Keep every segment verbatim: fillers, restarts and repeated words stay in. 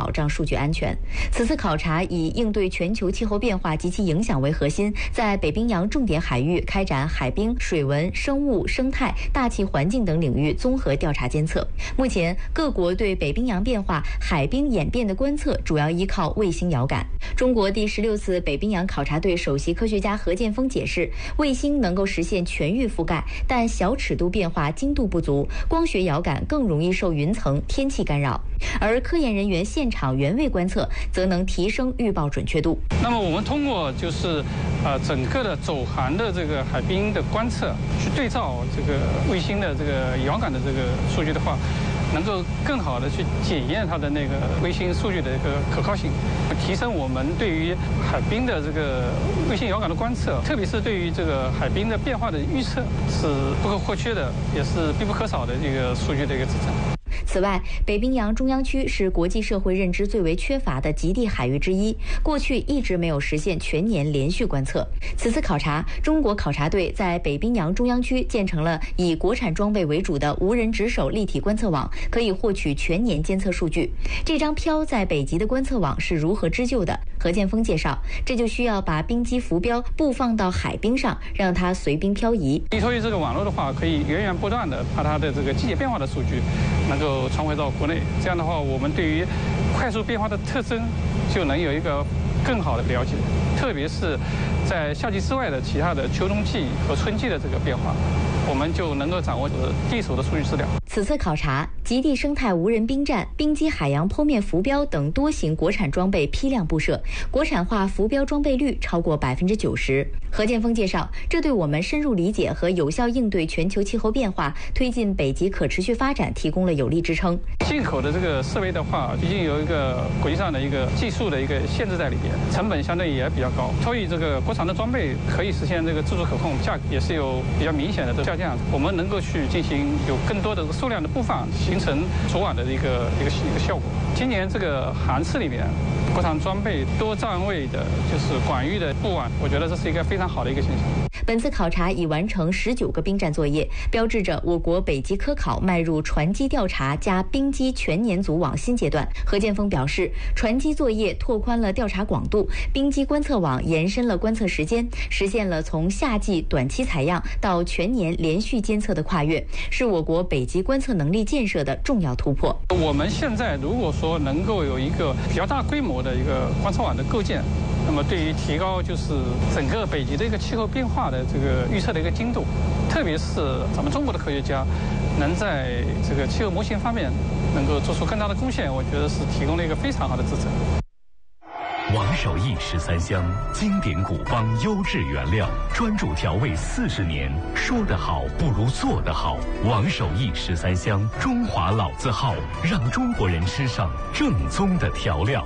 保障数据安全。此次考察以应对全球气候变化及其影响为核心，在北冰洋重点海域开展海冰、水文、生物、生态、大气环境等领域综合调查监测。目前，各国对北冰洋变化、海冰演变的观测主要依靠卫星遥感。中国第十六次北冰洋考察队首席科学家何建峰解释，卫星能够实现全域覆盖，但小尺度变化精度不足，光学遥感更容易受云层、天气干扰，而科研人员现场原位观测则能提升预报准确度。 那么我们通过就是呃整个的走航的这个海冰的观测，去对照这个卫星的这个遥感的这个数据的话，能够更好的去检验它的那个卫星数据的一个可靠性，提升我们对于海冰的这个卫星遥感的观测，特别是对于这个海冰的变化的预测是不可或缺的，也是必不可少的这个数据的一个支撑。 此外，北冰洋中央区是国际社会认知最为缺乏的极地海域之一，过去一直没有实现全年连续观测。此次考察，中国考察队在北冰洋中央区建成了以国产装备为主的无人值守立体观测网，可以获取全年监测数据。这张漂在北极的观测网是如何织就的？何建峰介绍，这就需要把冰机浮标布放到海冰上，让它随冰漂移。 依托于这个网络的话，可以源源不断的把它的这个季节变化的数据能够传回到国内，这样的话，我们对于快速变化的特征就能有一个更好的了解，特别是在夏季之外的其他的秋冬季和春季的这个变化，我们就能够掌握第一手的数据资料。 此次考察，极地生态无人冰站、冰机海洋剖面浮标等多型国产装备批量布设，国产化浮标装备率超过百分之九十。何建峰介绍，这对我们深入理解和有效应对全球气候变化、推进北极可持续发展提供了有力支撑。 进口的这个设备的话，毕竟有一个国际上的一个技术的一个限制在里边，成本相对也比较高。所以这个国产的装备可以实现这个自主可控，价格也是有比较明显的下降。我们能够去进行有更多的数量的布放，形成昨晚的一个一个一个效果。今年这个航次里面，国产装备多站位的，就是广域的布网，我觉得这是一个非常好的一个现象。 本次考察已完成十九个冰站作业，标志着我国北极科考迈入船机调查加冰机全年组网新阶段。何建峰表示，船机作业拓宽了调查广度，冰机观测网延伸了观测时间，实现了从夏季短期采样到全年连续监测的跨越，是我国北极观测能力建设的重要突破。 我们现在如果说能够有一个比较大规模的一个观测网的构建，那么对于提高就是整个北极的一个气候变化的这个预测的一个精度，特别是咱们中国的科学家能在这个气候模型方面能够做出更大的贡献，我觉得是提供了一个非常好的支撑。 王守义十三香，经典古方优质原料，专注调味四十年，说得好不如做得好。王守义十三香，中华老字号，让中国人吃上正宗的调料。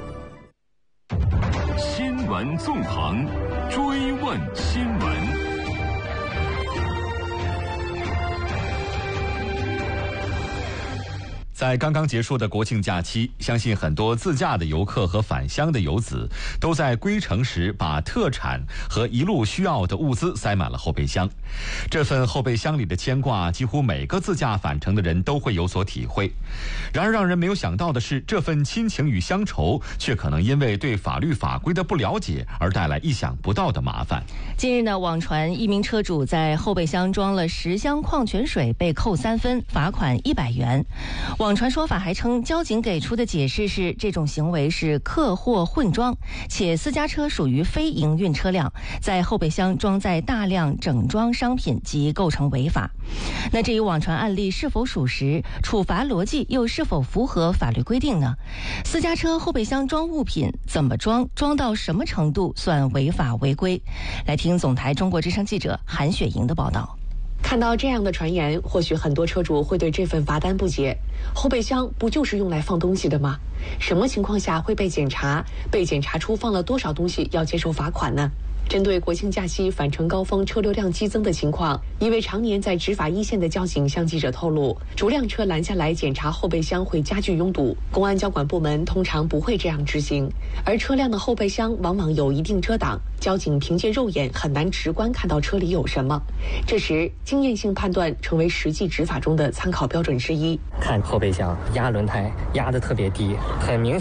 新闻纵横，追问新闻。 在刚刚结束的国庆假期，相信很多自驾的游客和返乡的游子都在归程时把特产和一路需要的物资塞满了后备箱。这份后备箱里的牵挂，几乎每个自驾返程的人都会有所体会。然而让人没有想到的是，这份亲情与乡愁却可能因为对法律法规的不了解而带来意想不到的麻烦。 近日呢，网传一名车主在后备箱装了十箱矿泉水被扣三分，罚款一百元。网传说法还称，交警给出的解释是这种行为是客货混装，且私家车属于非营运车辆，在后备箱装载大量整装商品即构成违法。那至于网传案例是否属实，处罚逻辑又是否符合法律规定呢？私家车后备箱装物品怎么装，装到什么程度算违法违规？来听总台中国之声记者韩雪莹的报道。 看到这样的传言，或许很多车主会对这份罚单不解。后备箱不就是用来放东西的吗？什么情况下会被检查？被检查出放了多少东西要接受罚款呢？针对国庆假期返程高峰车流量激增的情况，一位常年在执法一线的交警向记者透露，逐辆车拦下来检查后备箱会加剧拥堵，公安交管部门通常不会这样执行，而车辆的后备箱往往有一定遮挡，交警凭借肉眼很难直观看到车里有什么。这时经验性判断成为实际执法中的参考标准之一。 看后备箱压轮胎压得特别低，很明显